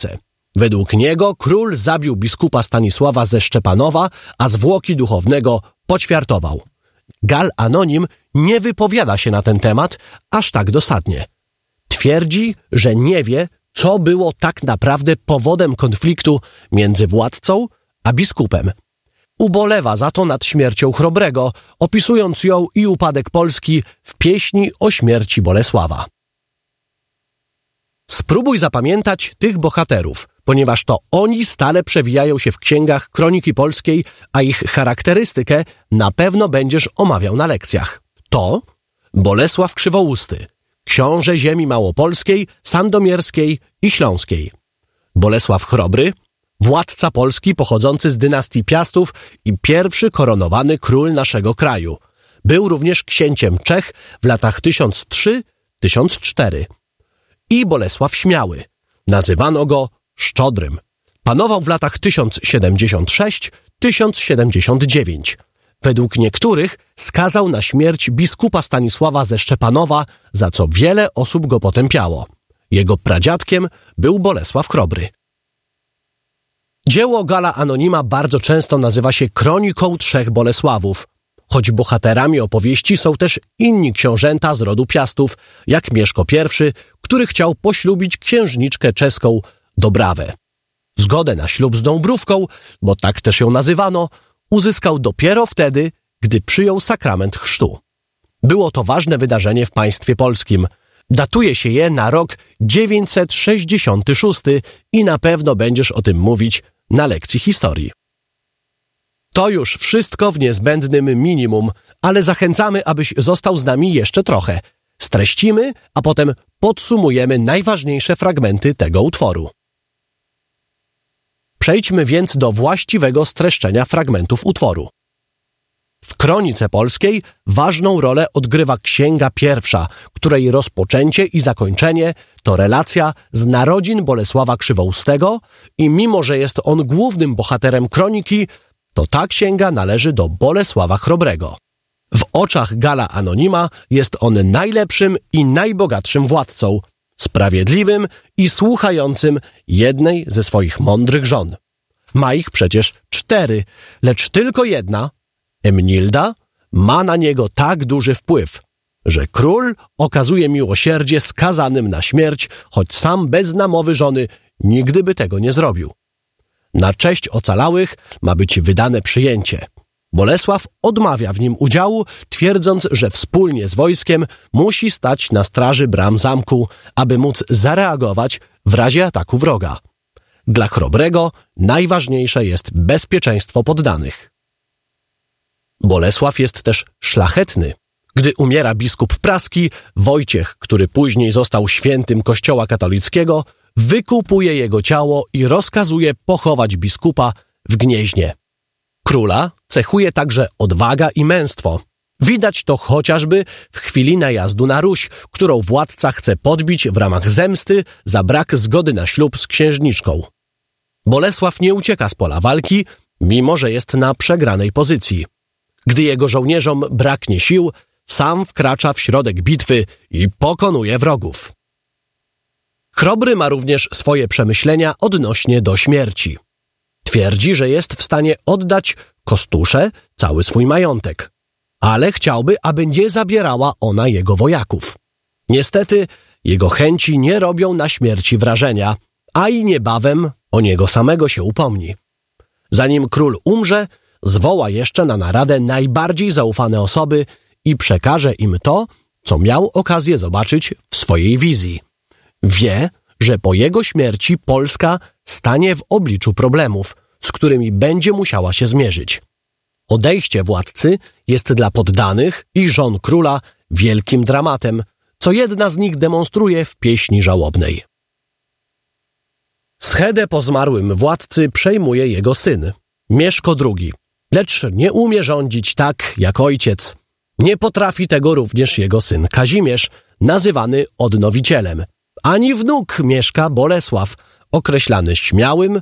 Polsce. Według niego król zabił biskupa Stanisława ze Szczepanowa, a zwłoki duchownego poćwiartował. Gal Anonim nie wypowiada się na ten temat aż tak dosadnie. Twierdzi, że nie wie, co było tak naprawdę powodem konfliktu między władcą a biskupem. Ubolewa za to nad śmiercią Chrobrego, opisując ją i upadek Polski w pieśni o śmierci Bolesława. Spróbuj zapamiętać tych bohaterów, ponieważ to oni stale przewijają się w księgach Kroniki Polskiej, a ich charakterystykę na pewno będziesz omawiał na lekcjach. To Bolesław Krzywousty, książę ziemi małopolskiej, sandomierskiej i śląskiej. Bolesław Chrobry, władca Polski pochodzący z dynastii Piastów i pierwszy koronowany król naszego kraju. Był również księciem Czech w latach 1003-1004. I Bolesław Śmiały. Nazywano go Szczodrym. Panował w latach 1076-1079. Według niektórych skazał na śmierć biskupa Stanisława ze Szczepanowa, za co wiele osób go potępiało. Jego pradziadkiem był Bolesław Chrobry. Dzieło Gala Anonima bardzo często nazywa się Kroniką Trzech Bolesławów, choć bohaterami opowieści są też inni książęta z rodu Piastów, jak Mieszko I, który chciał poślubić księżniczkę czeską Dobrawę. Zgodę na ślub z Dąbrówką, bo tak też ją nazywano, uzyskał dopiero wtedy, gdy przyjął sakrament chrztu. Było to ważne wydarzenie w państwie polskim. Datuje się je na rok 966 i na pewno będziesz o tym mówić na lekcji historii. To już wszystko w niezbędnym minimum, ale zachęcamy, abyś został z nami jeszcze trochę. Streścimy, a potem podsumujemy najważniejsze fragmenty tego utworu. Przejdźmy więc do właściwego streszczenia fragmentów utworu. W Kronice Polskiej ważną rolę odgrywa Księga Pierwsza, której rozpoczęcie i zakończenie to relacja z narodzin Bolesława Krzywoustego i mimo, że jest on głównym bohaterem kroniki, to ta księga należy do Bolesława Chrobrego. W oczach Gala Anonima jest on najlepszym i najbogatszym władcą, sprawiedliwym i słuchającym jednej ze swoich mądrych żon. Ma ich przecież 4, lecz tylko jedna, Emnilda, ma na niego tak duży wpływ, że król okazuje miłosierdzie skazanym na śmierć, choć sam bez namowy żony nigdy by tego nie zrobił. Na cześć ocalałych ma być wydane przyjęcie. Bolesław odmawia w nim udziału, twierdząc, że wspólnie z wojskiem musi stać na straży bram zamku, aby móc zareagować w razie ataku wroga. Dla Chrobrego najważniejsze jest bezpieczeństwo poddanych. Bolesław jest też szlachetny. Gdy umiera biskup praski, Wojciech, który później został świętym Kościoła katolickiego, wykupuje jego ciało i rozkazuje pochować biskupa w Gnieźnie. Króla cechuje także odwaga i męstwo. Widać to chociażby w chwili najazdu na Ruś, którą władca chce podbić w ramach zemsty za brak zgody na ślub z księżniczką. Bolesław nie ucieka z pola walki, mimo że jest na przegranej pozycji. Gdy jego żołnierzom braknie sił, sam wkracza w środek bitwy i pokonuje wrogów. Chrobry ma również swoje przemyślenia odnośnie do śmierci. Twierdzi, że jest w stanie oddać Kostusze cały swój majątek, ale chciałby, aby nie zabierała ona jego wojaków. Niestety, jego chęci nie robią na śmierci wrażenia, a i niebawem o niego samego się upomni. Zanim król umrze, zwoła jeszcze na naradę najbardziej zaufane osoby i przekaże im to, co miał okazję zobaczyć w swojej wizji. Wie, że po jego śmierci Polska stanie w obliczu problemów, z którymi będzie musiała się zmierzyć. Odejście władcy jest dla poddanych i żon króla wielkim dramatem, co jedna z nich demonstruje w pieśni żałobnej. Schedę po zmarłym władcy przejmuje jego syn, Mieszko II, lecz nie umie rządzić tak jak ojciec. Nie potrafi tego również jego syn Kazimierz, nazywany odnowicielem, ani wnuk Mieszka Bolesław, określany śmiałym,